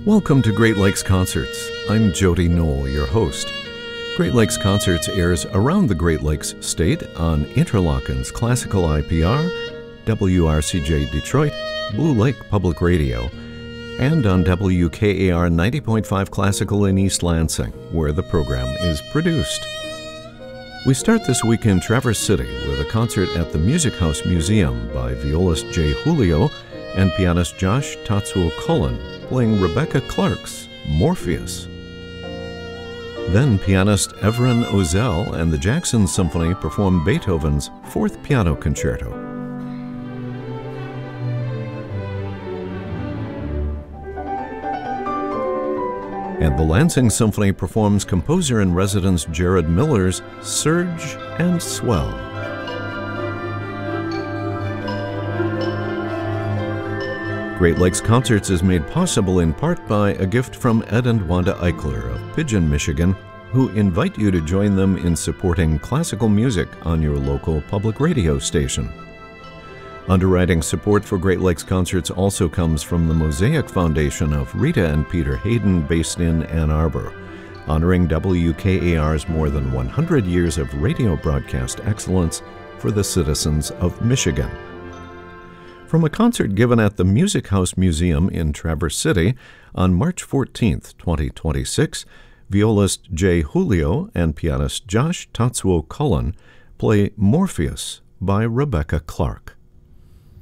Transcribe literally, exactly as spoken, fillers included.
Welcome to Great Lakes Concerts. I'm Jody Knoll, your host. Great Lakes Concerts airs around the Great Lakes state on Interlochen's Classical I P R, W R C J Detroit, Blue Lake Public Radio, and on W K A R ninety point five Classical in East Lansing, where the program is produced. We start this week in Traverse City with a concert at the Music House Museum by violist Jay Julio and pianist Josh Tatsuo Cullen, playing Rebecca Clark's Morpheus. Then pianist Evren Ozel and the Jackson Symphony perform Beethoven's Fourth Piano Concerto. And the Lansing Symphony performs composer-in-residence Jared Miller's Surge and Swell. Great Lakes Concerts is made possible in part by a gift from Ed and Wanda Eichler of Pigeon, Michigan, who invite you to join them in supporting classical music on your local public radio station. Underwriting support for Great Lakes Concerts also comes from the Mosaic Foundation of Rita and Peter Hayden, based in Ann Arbor, honoring W K A R's more than one hundred years of radio broadcast excellence for the citizens of Michigan. From a concert given at the Music House Museum in Traverse City on March fourteenth, twenty twenty-six, violist Jay Julio and pianist Josh Tatsuo Cullen play Morpheus by Rebecca Clark.